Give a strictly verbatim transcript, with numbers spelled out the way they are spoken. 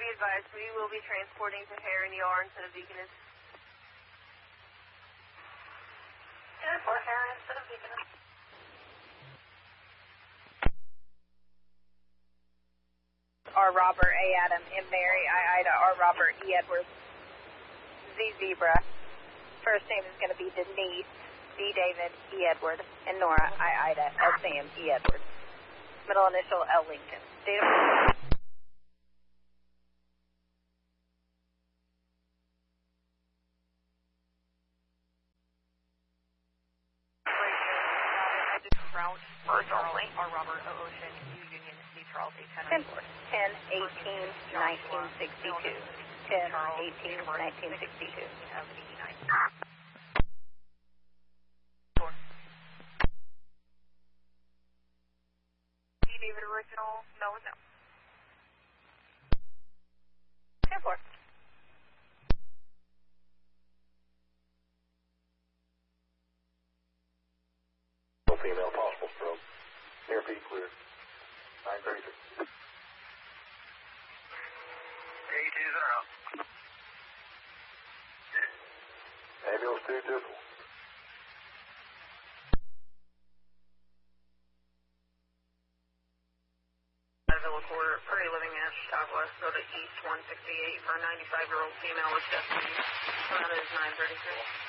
advised, we will be transporting to Heron Yard instead of Deaconess. ten four, Heron instead of Deaconess. R. Robert, A. Adam, M. Mary, I. Ida, R. Robert, E. Edwards, Z. Zebra. First name is going to be Denise, D. David, E. Edward, and Nora, I. Ida, L. Sam, E. Edwards. Middle initial, L. Lincoln. Date of birth. Route first only. R. Robert, O. Ocean, U. Union, C. Charles, A. ten ten, ten, eighteen, nineteen sixty-two. ten, eighteen, nineteen sixty-two. David original, no is no. ten four. Female possible stroke. Near feet clear. nine thirty-six. eighties are out. Ambulance two two. Villa Court, Prairie Living Edge, Southwest, go to East one sixty-eight for a ninety-five-year-old female with chest disease. That is nine thirty-three.